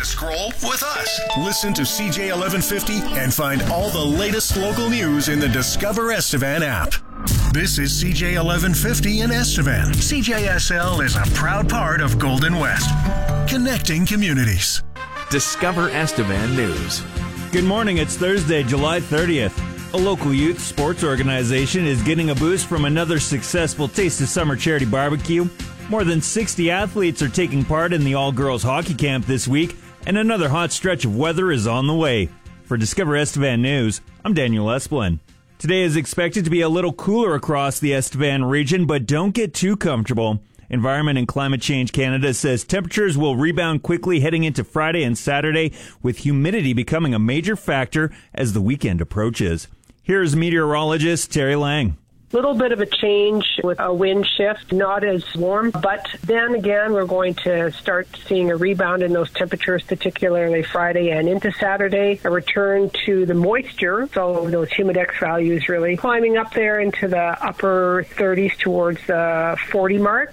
scroll with us. Listen to CJ 1150 and find all the latest local news in the Discover Estevan app. This is CJ 1150 in Estevan. CJSL is a proud part of Golden West, connecting communities. Discover Estevan News. Good morning. It's Thursday, July 30th. A local youth sports organization is getting a boost from another successful Taste of Summer charity barbecue. More than 60 athletes are taking part in the all-girls hockey camp this week, and another hot stretch of weather is on the way. For Discover Estevan News, I'm Daniel Esplin. Today is expected to be a little cooler across the Estevan region, but don't get too comfortable. Environment and Climate Change Canada says temperatures will rebound quickly heading into Friday and Saturday, with humidity becoming a major factor as the weekend approaches. Here's meteorologist Terry Lang. Little bit of a change with a wind shift, not as warm, but then again, we're going to start seeing a rebound in those temperatures, particularly Friday and into Saturday. A return to the moisture, so those humidex values really climbing up there into the upper 30s towards the 40 mark.